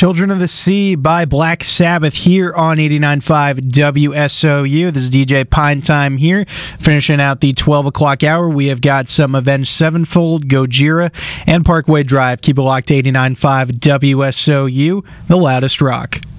Children of the Sea by Black Sabbath here on 89.5 WSOU. This is DJ Pine Time here, finishing out the 12 o'clock hour. We have got some Avenged Sevenfold, Gojira, and Parkway Drive. Keep it locked to 89.5 WSOU, the loudest rock.